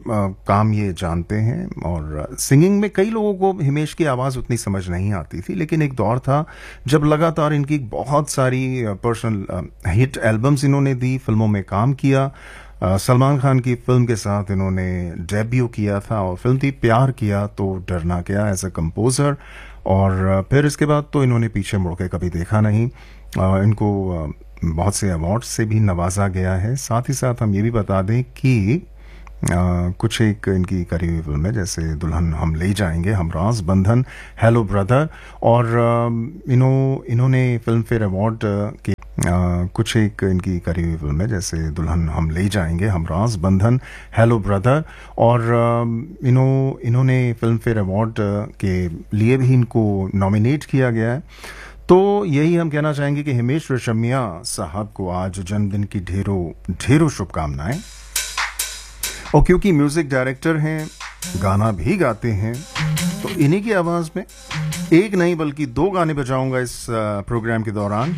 काम ये जानते हैं। और सिंगिंग में कई लोगों को हिमेश की आवाज़ उतनी समझ नहीं आती थी, लेकिन एक दौर था जब लगातार इनकी बहुत सारी पर्सनल हिट एल्बम्स इन्होंने दी, फिल्मों में काम किया। सलमान खान की फिल्म के साथ इन्होंने डेब्यू किया था और फिल्म थी प्यार किया तो डरना क्या, एज अ कंपोज़र। और फिर इसके बाद तो इन्होंने पीछे मुड़ के कभी देखा नहीं। इनको बहुत से अवार्ड से भी नवाजा गया है। साथ ही साथ हम ये भी बता दें कि कुछ एक इनकी करी हुई फिल्म है, जैसे दुल्हन हम ले जाएंगे, हमराज, बंधन, हेलो ब्रदर। और इन्होंने फिल्म फेयर अवार्ड के कुछ एक इनकी करी हुई फिल्म है, जैसे दुल्हन हम ले जाएंगे, हमराज, बंधन, हेलो ब्रदर। और इन्होंने फिल्म फेयर अवार्ड के लिए भी इनको नॉमिनेट किया गया है। तो यही हम कहना चाहेंगे कि हिमेश रेशमिया साहब को आज जन्मदिन की ढेरों ढेरों शुभकामनाएं। और क्योंकि म्यूजिक डायरेक्टर हैं, गाना भी गाते हैं, तो इन्हीं की आवाज में एक नहीं बल्कि दो गाने बजाऊंगा इस प्रोग्राम के दौरान।